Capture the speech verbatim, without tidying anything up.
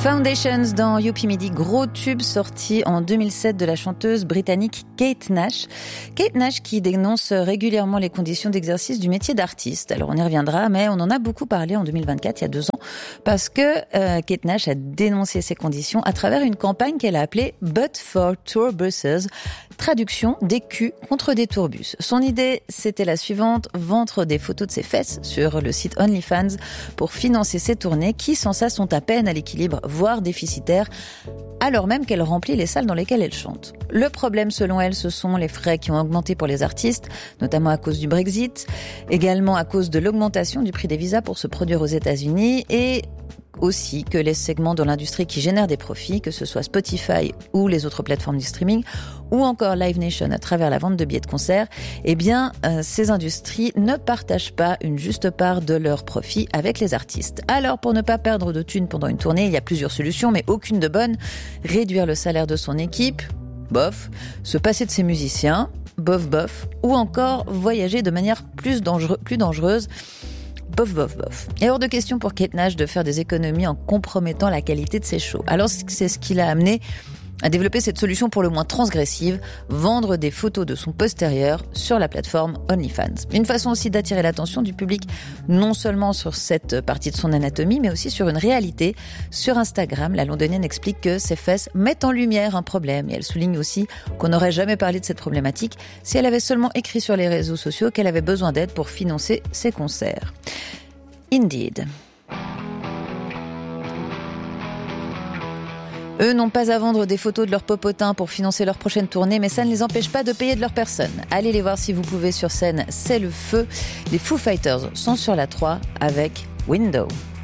Foundations dans Youpi Midi, gros tube sorti en deux mille sept de la chanteuse britannique Kate Nash. Kate Nash qui dénonce régulièrement les conditions d'exercice du métier d'artiste. Alors on y reviendra, mais on en a beaucoup parlé en deux mille vingt-quatre, il y a deux ans, parce que euh, Kate Nash a dénoncé ces conditions à travers une campagne qu'elle a appelée But for Tour Buses, traduction des culs contre des tourbus. Son idée, c'était la suivante, vendre des photos de ses fesses sur le site OnlyFans pour financer ses tournées qui, sans ça, sont à peine à l'équilibre, voire déficitaires, alors même qu'elle remplit les salles dans lesquelles elle chante. Le problème, selon elle, ce sont les frais qui ont augmenté pour les artistes, notamment à cause du Brexit, également à cause de l'augmentation du prix des visas pour se produire aux États-Unis et aussi que les segments de l'industrie qui génèrent des profits, que ce soit Spotify ou les autres plateformes du streaming, ou encore Live Nation à travers la vente de billets de concert, eh bien, euh, ces industries ne partagent pas une juste part de leurs profits avec les artistes. Alors, pour ne pas perdre de thunes pendant une tournée, il y a plusieurs solutions, mais aucune de bonne. Réduire le salaire de son équipe, bof. Se passer de ses musiciens, bof bof. Ou encore voyager de manière plus, dangereux, plus dangereuse, bof, bof, bof. Et hors de question pour Kate Nash de faire des économies en compromettant la qualité de ses shows. Alors c'est ce qui l'a amené à développer cette solution pour le moins transgressive, vendre des photos de son postérieur sur la plateforme OnlyFans. Une façon aussi d'attirer l'attention du public, non seulement sur cette partie de son anatomie, mais aussi sur une réalité. Sur Instagram, la londonienne explique que ses fesses mettent en lumière un problème. Et elle souligne aussi qu'on n'aurait jamais parlé de cette problématique si elle avait seulement écrit sur les réseaux sociaux qu'elle avait besoin d'aide pour financer ses concerts. Indeed. Eux n'ont pas à vendre des photos de leurs popotins pour financer leur prochaine tournée, mais ça ne les empêche pas de payer de leur personne. Allez les voir si vous pouvez sur scène, c'est le feu. Les Foo Fighters sont sur la trois avec Window.